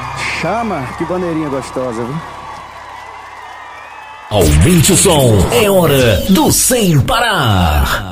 Chama, que bandeirinha gostosa, viu? Aumente o som, é hora do Sem Parar.